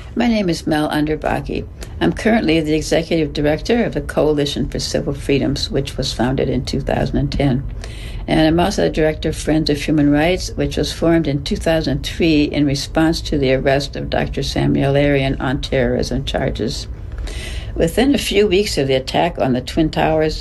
My name is Mel Underbaki. I'm currently the executive director of the Coalition for Civil Freedoms, which was founded in 2010. And I'm also the director of Friends of Human Rights, which was formed in 2003 in response to the arrest of Dr. Samuel Arian on terrorism charges. Within a few weeks of the attack on the Twin Towers